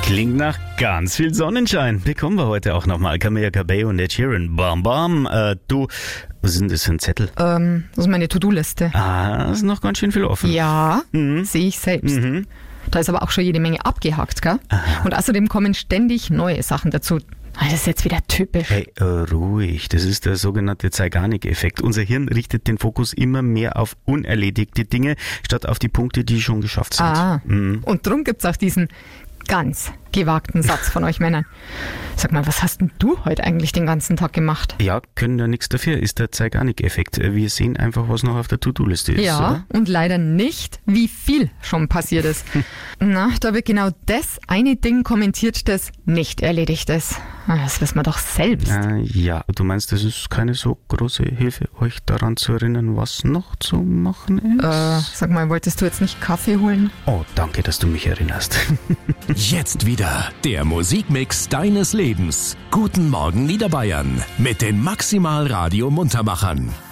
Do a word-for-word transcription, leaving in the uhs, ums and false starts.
Klingt nach ganz viel Sonnenschein. Bekommen wir heute auch nochmal. Camila Cabello und Ed Sheeran. Bam, bam. Äh, du, was ist denn das für ein Zettel? Ähm, das ist meine To-Do-Liste. Ah, ist noch ganz schön viel offen. Ja, Mhm. sehe ich selbst. Mhm. Da ist aber auch schon jede Menge abgehakt, gell? Aha. Und außerdem kommen ständig neue Sachen dazu. Ah, das ist jetzt wieder typisch. Hey, äh, ruhig. Das ist der sogenannte Zeigarnik-Effekt. Unser Hirn richtet den Fokus immer mehr auf unerledigte Dinge, statt auf die Punkte, die schon geschafft sind. Ah, Mhm. und drum gibt's auch diesen ganz gewagten Satz von euch Männern. Sag mal, was hast denn du heute eigentlich den ganzen Tag gemacht? Ja, können ja nichts dafür, ist der Zeigarnik-Effekt. Wir sehen einfach, was noch auf der To-Do-Liste ist, Ja, oder? und leider nicht, wie viel schon passiert ist. Na, da wird genau das eine Ding kommentiert, das nicht erledigt ist. Ah, das wissen wir doch selbst. Äh, ja, du meinst, das ist keine so große Hilfe, euch daran zu erinnern, was noch zu machen ist? Äh, sag mal, wolltest du jetzt nicht Kaffee holen? Oh, danke, dass du mich erinnerst. Jetzt wieder der Musikmix deines Lebens. Guten Morgen Niederbayern mit den Maximal Radio Muntermachern.